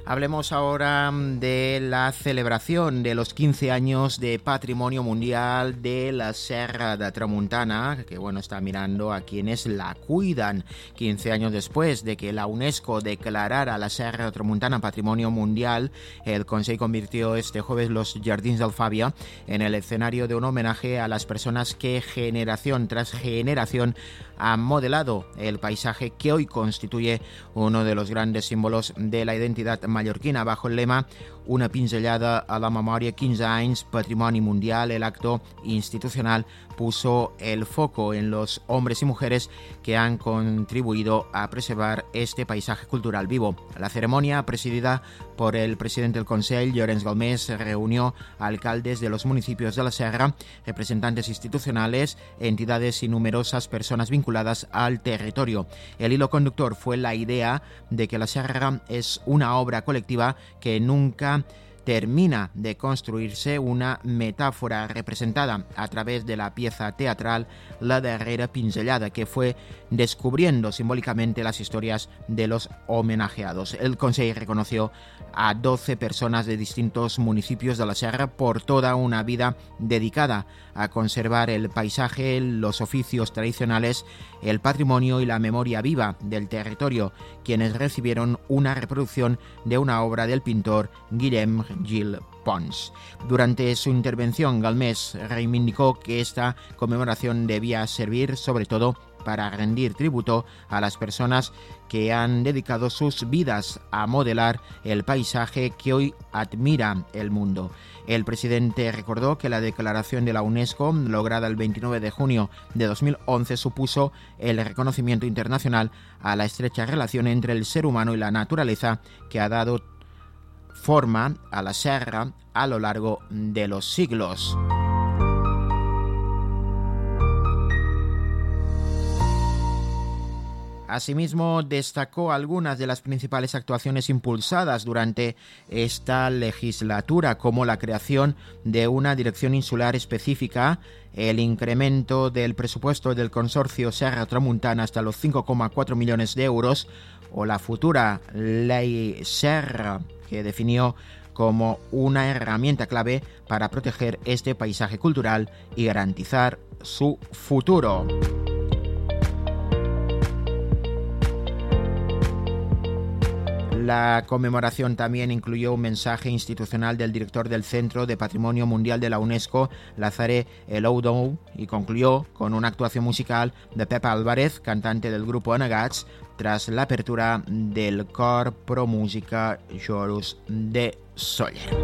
Hablemos ahora de la celebración de los 15 años de Patrimonio Mundial de la Serra de Tramuntana, que está mirando a quienes la cuidan. 15 años después de que la UNESCO declarara la Serra de Tramuntana Patrimonio Mundial, el Consejo convirtió este jueves los Jardins d'Alfàbia en el escenario de un homenaje a las personas que generación tras generación han modelado el paisaje que hoy constituye uno de los grandes símbolos de la identidad mallorquina. Bajo el lema Una pinzellada a la memòria, 15 anys, Patrimoni Mundial, el acto institucional puso el foco en los hombres y mujeres que han contribuido a preservar este paisaje cultural vivo. La ceremonia, presidida por el presidente del Consell, Llorenç Galmés, reunió a alcaldes de los municipios de la Serra, representantes institucionales, entidades y numerosas personas vinculadas al territorio. El hilo conductor fue la idea de que la Serra es una obra colectiva que nunca termina de construirse, una metáfora representada a través de la pieza teatral La darrera pinzellada, que fue descubriendo simbólicamente las historias de los homenajeados. El Consejo reconoció a 12 personas de distintos municipios de la Serra por toda una vida dedicada a conservar el paisaje, los oficios tradicionales, el patrimonio y la memoria viva del territorio, quienes recibieron una reproducción de una obra del pintor Guillem Gil Pons. Durante su intervención, Galmés reivindicó que esta conmemoración debía servir sobre todo para rendir tributo a las personas que han dedicado sus vidas a modelar el paisaje que hoy admira el mundo. El presidente recordó que la declaración de la UNESCO, lograda el 29 de junio de 2011, supuso el reconocimiento internacional a la estrecha relación entre el ser humano y la naturaleza que ha dado forma a la serra a lo largo de los siglos. Asimismo, destacó algunas de las principales actuaciones impulsadas durante esta legislatura, como la creación de una dirección insular específica, el incremento del presupuesto del consorcio Serra Tramuntana hasta los 5,4 millones de euros, o la futura Ley Serra, que definió como una herramienta clave para proteger este paisaje cultural y garantizar su futuro. La conmemoración también incluyó un mensaje institucional del director del Centro de Patrimonio Mundial de la UNESCO, Lazare Eloudou, y concluyó con una actuación musical de Pep Álvarez, cantante del grupo Anegats, tras la apertura del Cor Pro Música Chorus de Sóller.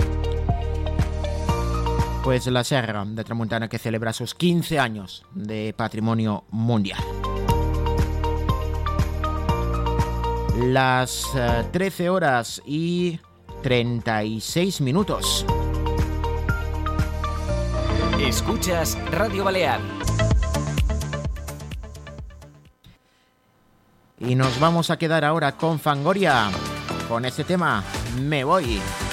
Pues la Serra de Tramuntana, que celebra sus 15 años de Patrimonio Mundial. Las 13 horas y 36 minutos. Escuchas Radio Balear. Y nos vamos a quedar ahora con Fangoria, con este tema, Me Voy.